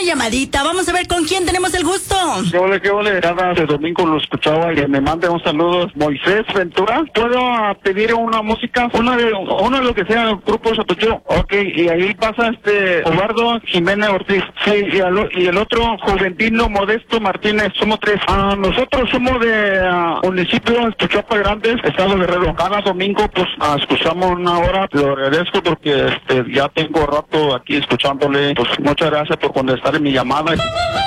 llamadita. Vamos a ver con quién tenemos el gusto. Qué ole, cada domingo lo escuchaba y me manda un saludo. Moisés Ventura, ¿puedo pedir una música? Uno de lo que sea, el grupo Sotocho. Ok, y ahí pasa Obardo Jiménez Ortiz. Sí, y el otro, Juventino Modesto Martínez, somos 3. Nosotros somos de municipio Chuchapa Grandes, Estado Guerrero. Cada domingo, pues, escuchamos una hora. Lo agradezco porque ya tengo rato aquí escuchándole. Pues muchas gracias por contestar en mi llamada.